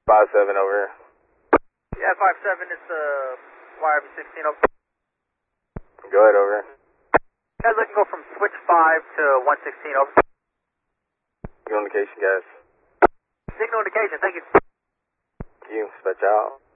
5-7 over. Yeah, 5-7, it's YRB16 over. Go ahead, over. Guys, I can go from switch 5 to 116 over. Signal indication, guys. Signal indication, thank you. Thank you, dispatch out.